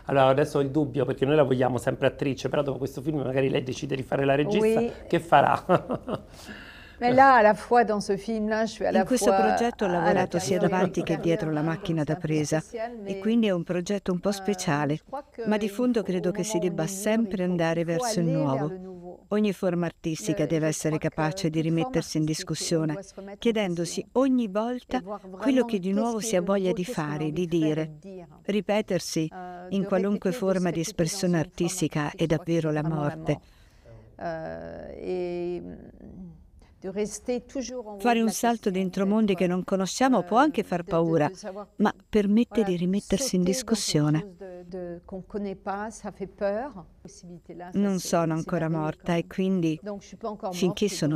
Allora, adesso ho il dubbio perché noi la vogliamo sempre attrice, però dopo questo film magari lei decide di fare la regista, Oui, che farà? mais là, à la fois dans ce film-là, je suis à In la questo fois progetto ho à lavorato sia l'intérieur et à davanti che l'extérieur, dietro la hein, donc macchina c'est da un peu presa spécial, e mais quindi è un progetto un po' speciale, je crois ma di qu'il fondo faut, au credo che si moment où debba on est mineur, sempre andare il faut verso il aller vers nuovo. le nouveau. Ogni forma artistica Et deve je essere crois que capace di toute forme rimettersi in artistique, on discussione, doit se remettre en chiedendosi question ogni et volta voir quello vraiment che di qu'est-ce nuovo qui si est ha le voglia nouveau, di qu'est-ce qu'on a fare, envie di de faire et dire. de dire. Ripetersi in De qualunque répéter, de se forma di répéter dans espressione une forme artistica artistique, è je crois que davvero c'est la vraiment la morte. mort. Et de rester toujours en haut Fare de un la salto question, dentro mondi che non conosciamo può anche far paura, de savoir, ma permette voilà, di rimettersi in sauter dans quelque discussione. chose qu'on ne connaît pas, ça fait peur. Possibilité là, ça Non sono c'est ancora merveilleux quand morta e même. quindi, Donc je suis pas encore finché morte. sono